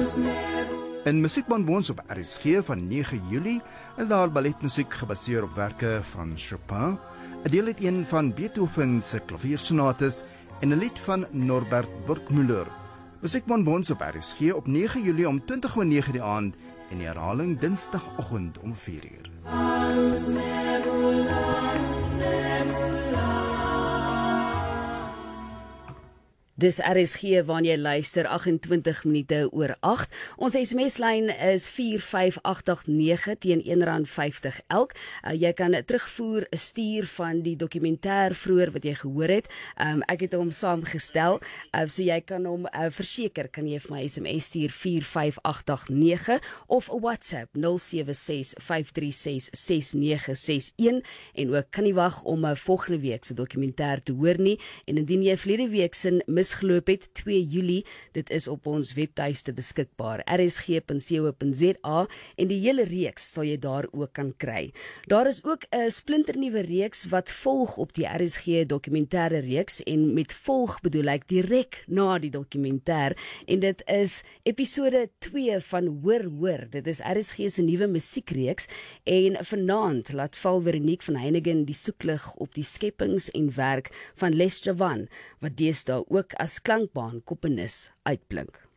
In Musiekbonbons op RSG van 9 Julie is daar balletmusiek gebaseer op werke van Chopin, 'n deel uit een van Beethoven se klaviersonates en 'n lied van Norbert Burgmüller. Musiekbonbons op RSG op 9 Julie om 20:09 die aand en die herhaling Dinsdagoggend om 4:00. Dis RSG wanneer jy luister 28 minute oor 8. Ons SMS-lyn is 45889 teen R1.50 elk. Jy kan terugvoer stuur van die dokumentêr vroeër wat jy gehoor het. Ek het hom saamgestel. So jy kan hom verseker kan jy vir my SMS stuur 45889 of 'n WhatsApp 0765366961 en ook kan nie wag om volgende week se dokumentêr te hoor nie. En indien jy verlede week se geloop het 2 Julie, dit is op ons webtuiste beskikbaar rsg.co.za en die hele reeks sal jy daar ook kan kry. Daar is ook 'n splinternuwe reeks wat volg op die RSG dokumentêre reeks en met volg bedoel ek direk na die dokumentêr en dit is episode 2 van Hoor. Dit is RSG se nuwe musiekreeks en vanaand laat val Veronique van Heiningen die soeklig op die skepings en werk van Les Chavannes wat deesdae ook as klankbaan komponis uitblink.